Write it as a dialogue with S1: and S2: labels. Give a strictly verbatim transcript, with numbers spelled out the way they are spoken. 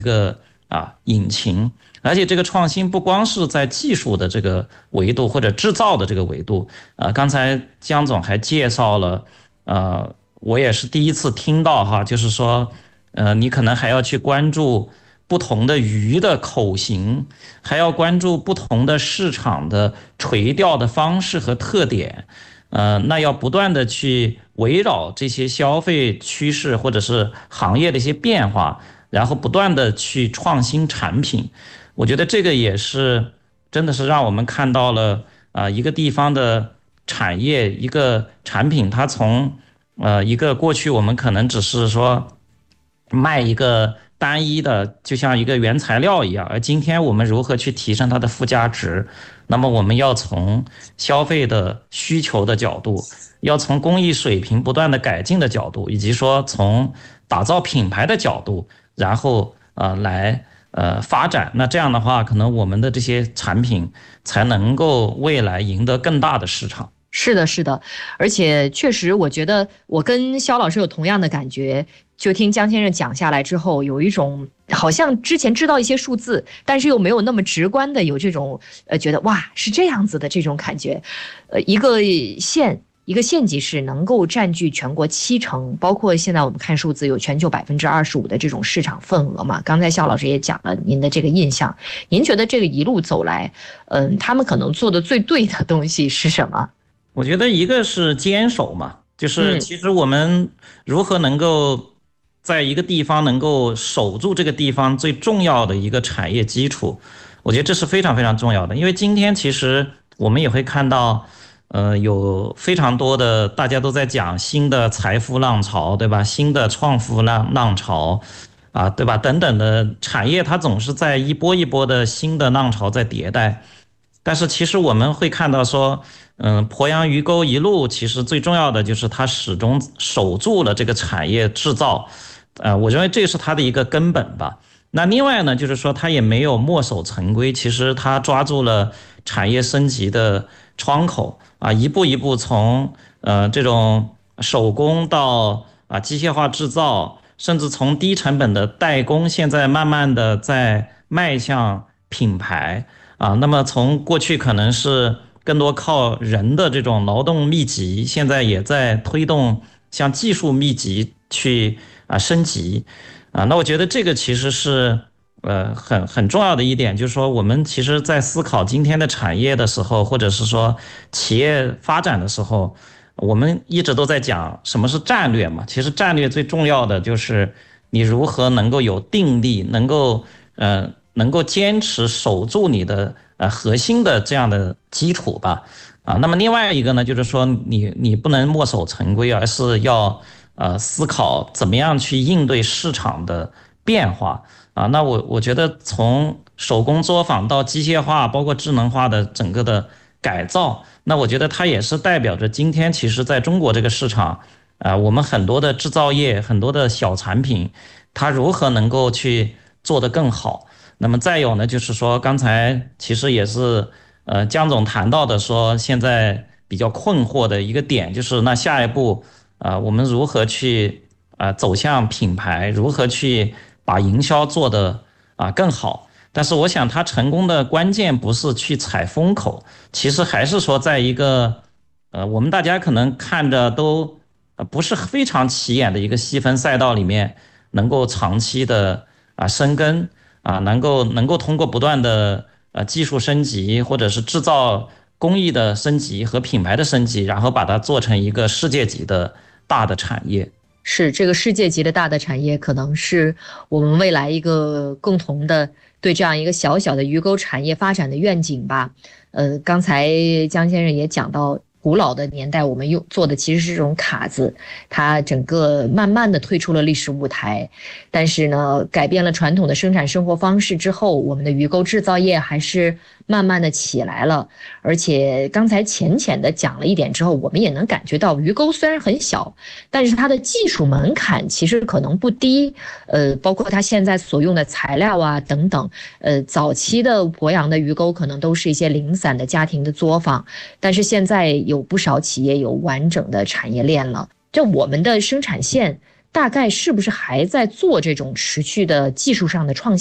S1: 个啊引擎。而且这个创新不光是在技术的这个维度或者制造的这个维度，呃，刚才江总还介绍了，呃，我也是第一次听到哈，就是说，呃，你可能还要去关注不同的鱼的口型，还要关注不同的市场的垂钓的方式和特点，呃，那要不断的去围绕这些消费趋势或者是行业的一些变化，然后不断的去创新产品。我觉得这个也是真的是让我们看到了啊、呃一个地方的产业一个产品，它从呃一个过去我们可能只是说卖一个单一的，就像一个原材料一样，而今天我们如何去提升它的附加值？那么我们要从消费的需求的角度，要从工艺水平不断的改进的角度，以及说从打造品牌的角度，然后呃来呃发展。那这样的话，可能我们的这些产品才能够未来赢得更大的市场。
S2: 是的，是的，而且确实，我觉得我跟肖老师有同样的感觉。就听江先生讲下来之后，有一种好像之前知道一些数字，但是又没有那么直观的有这种呃，觉得哇是这样子的这种感觉。呃，一个县一个县级市能够占据全国七成，包括现在我们看数字有全球百分之二十五的这种市场份额嘛。刚才肖老师也讲了您的这个印象，您觉得这个一路走来，嗯、他们可能做的最对的东西是什么？
S1: 我觉得一个是坚守嘛，就是
S2: 嗯。
S1: 其实我们如何能够在一个地方能够守住这个地方最重要的一个产业基础，我觉得这是非常非常重要的。因为今天其实我们也会看到，呃，有非常多的大家都在讲新的财富浪潮，对吧？新的创富浪浪潮，啊，对吧？等等的产业，它总是在一波一波的新的浪潮在迭代。但是其实我们会看到说，嗯，鄱阳鱼钩一路其实最重要的就是它始终守住了这个产业制造，呃，我认为这是它的一个根本吧。那另外呢，就是说它也没有墨守成规，其实它抓住了产业升级的窗口啊，一步一步从呃这种手工到啊机械化制造，甚至从低成本的代工，现在慢慢的在迈向品牌。啊，那么从过去可能是更多靠人的这种劳动密集，现在也在推动向技术密集去啊升级。啊，那我觉得这个其实是呃很很重要的一点，就是说我们其实在思考今天的产业的时候，或者是说企业发展的时候，我们一直都在讲什么是战略嘛。其实战略最重要的就是你如何能够有定力，能够呃能够坚持守住你的呃核心的这样的基础吧。啊，那么另外一个呢，就是说你你不能墨守成规，而是要呃思考怎么样去应对市场的变化。啊，那我我觉得从手工作坊到机械化，包括智能化的整个的改造，那我觉得它也是代表着今天其实在中国这个市场，啊、呃我们很多的制造业，很多的小产品，它如何能够去做得更好。那么再有呢，就是说刚才其实也是呃江总谈到的，说现在比较困惑的一个点，就是那下一步啊、呃我们如何去啊、呃走向品牌，如何去把营销做得啊、呃更好。但是我想，他成功的关键不是去踩风口，其实还是说，在一个呃，我们大家可能看着都呃不是非常起眼的一个细分赛道里面，能够长期的啊深耕啊，能够能够通过不断的呃技术升级，或者是制造工艺的升级和品牌的升级，然后把它做成一个世界级的大的产业。
S2: 是这个世界级的大的产业，可能是我们未来一个共同的对这样一个小小的鱼钩产业发展的愿景吧。呃，刚才江先生也讲到，古老的年代我们用做的其实是这种卡子，它整个慢慢的退出了历史舞台。但是呢，改变了传统的生产生活方式之后，我们的鱼钩制造业还是慢慢的起来了。而且刚才浅浅的讲了一点之后，我们也能感觉到鱼钩虽然很小，但是它的技术门槛其实可能不低。呃，包括它现在所用的材料啊等等，呃，早期的鄱阳的鱼钩可能都是一些零散的家庭的作坊，但是现在有不少企业有完整的产业链了。就我们的生产线大概是不是还在做这种持续的技术上的创新？